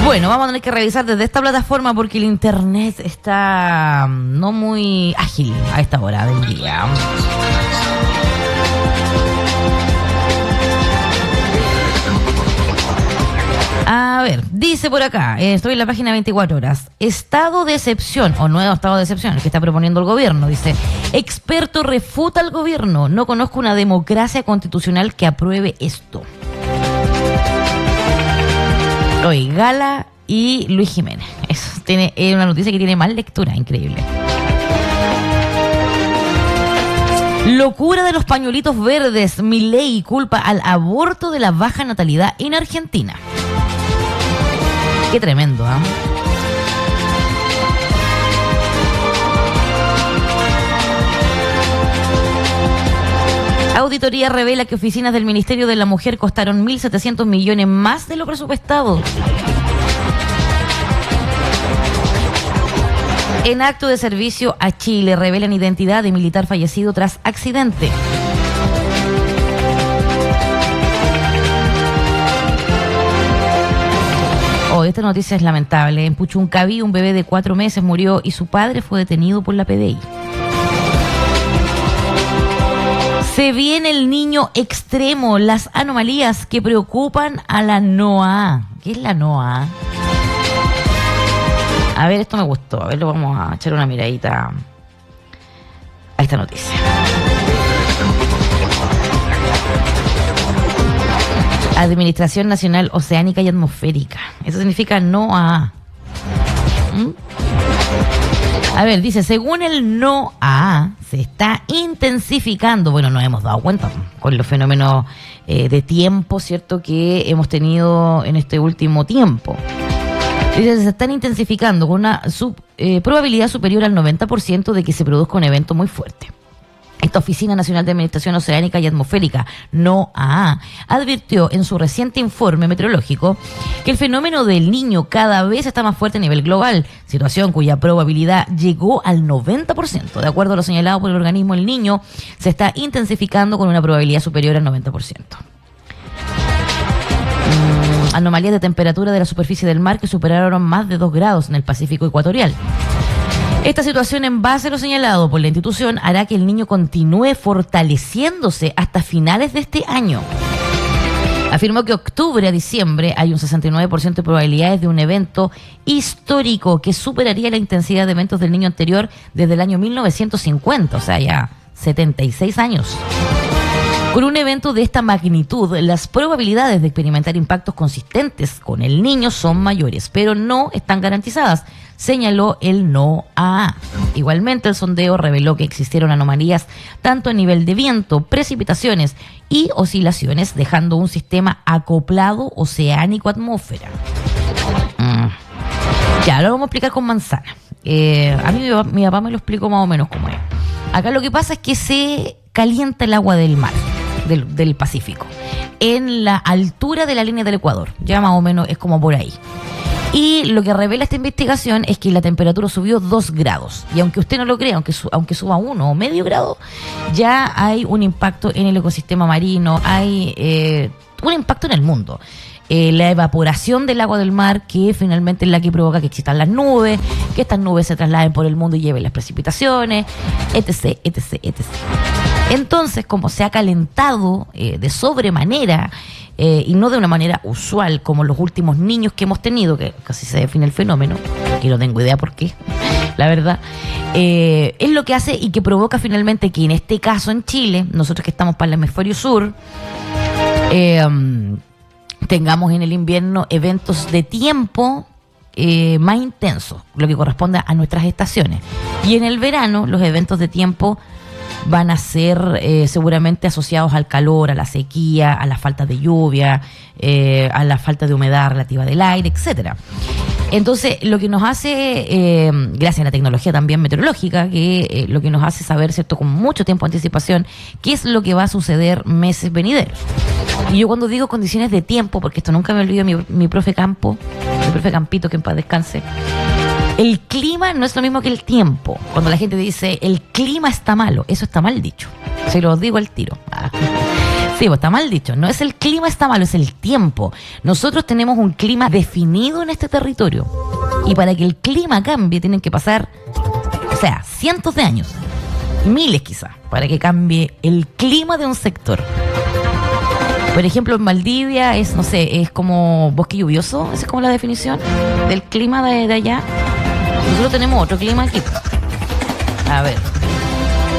Bueno, vamos a tener que revisar desde esta plataforma porque el internet está no muy ágil a esta hora del día. A ver, dice por acá, estoy en la página 24 horas, estado de excepción, o nuevo estado de excepción, el que está proponiendo el gobierno, dice, experto refuta al gobierno, no conozco una democracia constitucional que apruebe esto. Hoy, Gala y Luis Jiménez, eso es una noticia que tiene más lectura, increíble. Locura de los pañuelitos verdes, Milei culpa al aborto de la baja natalidad en Argentina. Qué tremendo, ¿eh? Auditoría revela que oficinas del Ministerio de la Mujer costaron 1.700 millones más de lo presupuestado. En acto de servicio a Chile revelan identidad de militar fallecido tras accidente. Esta noticia es lamentable. En Puchuncaví, un bebé de 4 meses murió y su padre fue detenido por la PDI. Se viene el niño extremo, las anomalías que preocupan a la NOA. ¿Qué es la NOA? A ver, esto me gustó. A ver, lo vamos a echar una miradita a esta noticia. Administración Nacional Oceánica y Atmosférica. Eso significa NOAA. A ver, dice, según el NOAA, se está intensificando, bueno, nos hemos dado cuenta con los fenómenos de tiempo, ¿cierto?, que hemos tenido en este último tiempo. Dice, se están intensificando con una probabilidad superior al 90% de que se produzca un evento muy fuerte. Esta Oficina Nacional de Administración Oceánica y Atmosférica, NOAA, advirtió en su reciente informe meteorológico que el fenómeno del Niño cada vez está más fuerte a nivel global, situación cuya probabilidad llegó al 90%. De acuerdo a lo señalado por el organismo, el Niño se está intensificando con una probabilidad superior al 90%. Anomalías de temperatura de la superficie del mar que superaron más de 2 grados en el Pacífico ecuatorial. Esta situación, en base a lo señalado por la institución, hará que el Niño continúe fortaleciéndose hasta finales de este año. Afirmó que octubre a diciembre hay un 69% de probabilidades de un evento histórico que superaría la intensidad de eventos del Niño anterior desde el año 1950, o sea, ya 76 años. Con un evento de esta magnitud, las probabilidades de experimentar impactos consistentes con el Niño son mayores, pero no están garantizadas, señaló el NOAA. Igualmente, el sondeo reveló que existieron anomalías tanto a nivel de viento, precipitaciones y oscilaciones, dejando un sistema acoplado oceánico-atmósfera. Ya, lo vamos a explicar con manzana. A mí mi papá me lo explicó más o menos cómo es. Acá lo que pasa es que se calienta el agua del mar, del Pacífico, en la altura de la línea del Ecuador. Ya más o menos es como por ahí. Y lo que revela esta investigación es que la temperatura subió 2 grados. Y aunque usted no lo crea, aunque suba 1 o medio grado, ya hay un impacto en el ecosistema marino, hay un impacto en el mundo. La evaporación del agua del mar, que finalmente es la que provoca que existan las nubes, que estas nubes se trasladen por el mundo y lleven las precipitaciones, etc, etc, etc. Entonces, como se ha calentado de sobremanera, y no de una manera usual como los últimos niños que hemos tenido, que casi se define el fenómeno, que no tengo idea por qué, la verdad, es lo que hace y que provoca finalmente que en este caso en Chile, nosotros que estamos para el hemisferio sur, tengamos en el invierno eventos de tiempo más intensos, lo que corresponde a nuestras estaciones. Y en el verano los eventos de tiempo van a ser seguramente asociados al calor, a la sequía, a la falta de lluvia, a la falta de humedad relativa del aire, etcétera. Entonces, lo que nos hace, gracias a la tecnología también meteorológica, que lo que nos hace saber, ¿cierto?, con mucho tiempo de anticipación, qué es lo que va a suceder meses venideros. Y yo cuando digo condiciones de tiempo, porque esto nunca me olvido mi profe Campo, mi profe Campito, que en paz descanse, el clima no es lo mismo que el tiempo. Cuando la gente dice, el clima está malo, eso está mal dicho. Se lo digo al tiro. Sí, pues está mal dicho. No es el clima está malo, es el tiempo. Nosotros tenemos un clima definido en este territorio. Y para que el clima cambie tienen que pasar, o sea, cientos de años, miles quizás, para que cambie el clima de un sector. Por ejemplo, en Valdivia es, no sé, es como bosque lluvioso, esa es como la definición del clima de allá. Nosotros tenemos otro clima aquí. A ver.